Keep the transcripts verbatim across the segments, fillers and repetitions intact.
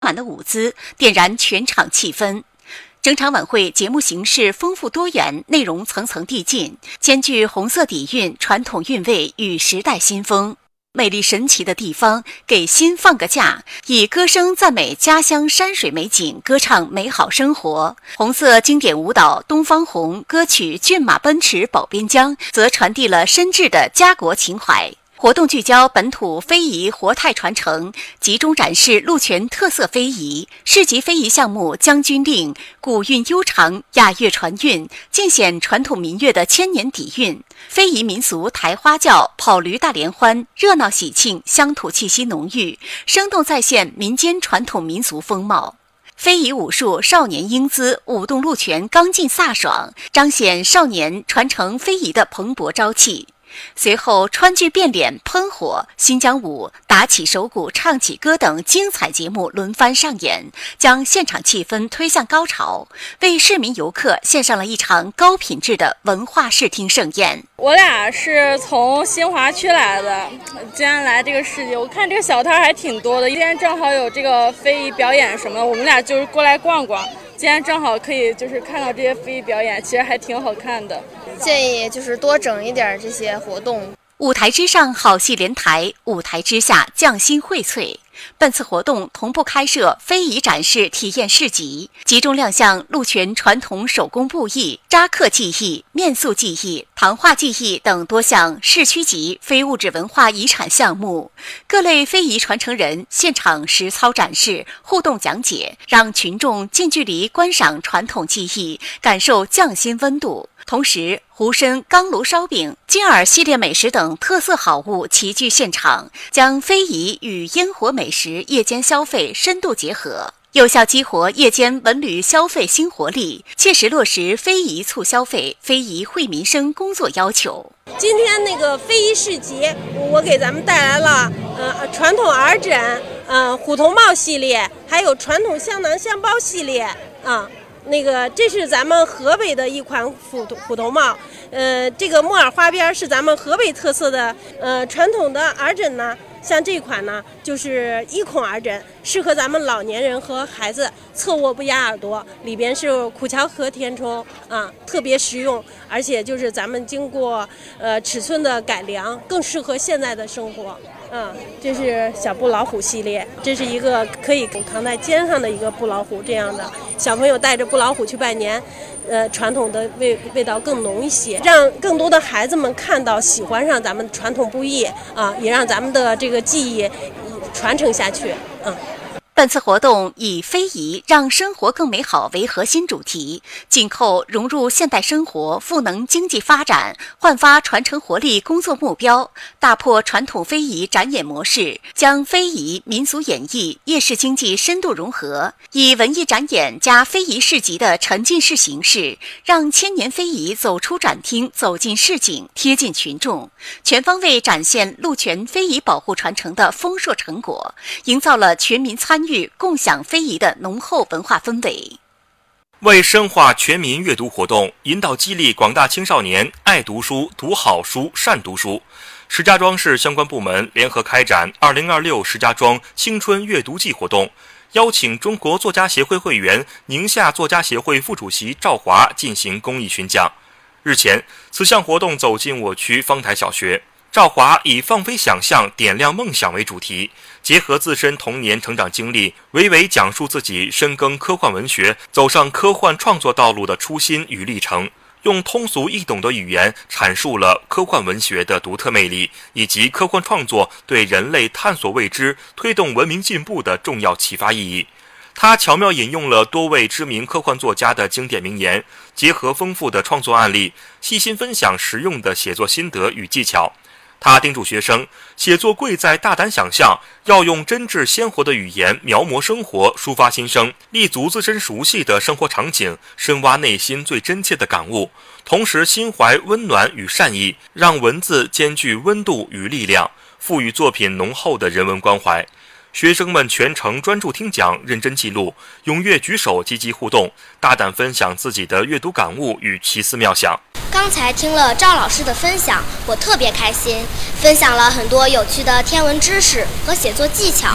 满的舞姿，点燃全场气氛。整场晚会节目形式丰富多元，内容层层递进，兼具红色底蕴、传统韵味与时代新风。美丽神奇的地方，给心放个假，以歌声赞美家乡山水美景，歌唱美好生活。红色经典舞蹈《东方红》歌曲《骏马奔驰保边疆》则传递了深挚的家国情怀。活动聚焦本土非遗活态传承，集中展示鹿泉特色非遗。市级非遗项目《将军令》古韵悠长，雅乐传韵，尽显传统民乐的千年底蕴。非遗民俗抬花轿、跑驴大联欢，热闹喜庆，乡土气息浓郁，生动再现民间传统民俗风貌。非遗武术少年英姿，舞动鹿泉刚劲飒爽，彰显少年传承非遗的蓬勃朝气。随后，川剧变脸、喷火、新疆舞、打起手鼓、唱起歌等精彩节目轮番上演，将现场气氛推向高潮，为市民游客献上了一场高品质的文化视听盛宴。 我俩是从新华区来的，今天来这个市集，我看这个小摊还挺多的。今天正好有这个非遗表演什么的，我们俩就是过来逛逛。今天正好可以就是看到这些非遗表演，其实还挺好看的。 建议就是多整一点这些活动。 舞台之上好戏连台，舞台之下匠心荟萃。本次活动同步开设非遗展示体验市集，集中亮相鹿泉传统手工布艺、扎刻技艺、面塑技艺、糖画技艺等多项市区级非物质文化遗产项目。各类非遗传承人现场实操展示、互动讲解，让群众近距离观赏传统技艺，感受匠心温度。同时，壶参、钢炉烧饼、金耳系列美食等特色好物齐聚现场，将非遗与烟火美食夜间消费深度结合，有效激活夜间文旅消费新活力，切实落实非遗促消费、非遗惠民生工作要求。 今天那个非遗市集，我给咱们带来了呃传统耳枕、呃虎头帽系列，还有传统香囊香包系列啊。呃那个，这是咱们河北的一款虎头虎头帽，呃，这个木耳花边是咱们河北特色的，呃，传统的耳枕呢，像这款呢，就是一孔耳枕，适合咱们老年人和孩子侧卧不压耳朵，里边是苦荞和填充啊，特别实用，而且就是咱们经过呃尺寸的改良，更适合现在的生活。嗯，这是小布老虎系列，这是一个可以扛在肩上的一个布老虎，这样的小朋友带着布老虎去拜年，呃，传统的味味道更浓一些，让更多的孩子们看到，喜欢上咱们传统布艺啊，也让咱们的这个技艺传承下去。嗯。 本次活动以非遗让生活更美好为核心主题，紧扣融入现代生活、赋能经济发展、焕发传承活力工作目标，打破传统非遗展演模式，将非遗、民俗演绎、夜市经济深度融合，以文艺展演加非遗市集的沉浸式形式，让千年非遗走出展厅，走进市井，贴近群众，全方位展现鹿泉非遗保护传承的丰硕成果，营造了全民参与共享非遗的浓厚文化氛围。 为深化全民阅读活动，引导激励广大青少年爱读书、读好书、善读书，石家庄市相关部门联合开展二零二六石家庄青春阅读季活动，邀请中国作家协会会员、宁夏作家协会副主席赵华进行公益巡讲。日前，此项活动走进我区方台小学。赵华以放飞想象、点亮梦想为主题，结合自身童年成长经历，娓娓讲述自己深耕科幻文学、走上科幻创作道路的初心与历程，用通俗易懂的语言阐述了科幻文学的独特魅力，以及科幻创作对人类探索未知、推动文明进步的重要启发意义。他巧妙引用了多位知名科幻作家的经典名言，结合丰富的创作案例，细心分享实用的写作心得与技巧。他叮嘱学生，写作贵在大胆想象，要用真挚鲜活的语言描摹生活，抒发心声，立足自身熟悉的生活场景，深挖内心最真切的感悟，同时心怀温暖与善意，让文字兼具温度与力量，赋予作品浓厚的人文关怀。学生们全程专注听讲，认真记录，踊跃举手，积极互动，大胆分享自己的阅读感悟与奇思妙想。 刚才听了赵老师的分享，我特别开心，分享了很多有趣的天文知识和写作技巧。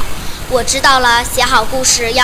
我知道了写好故事要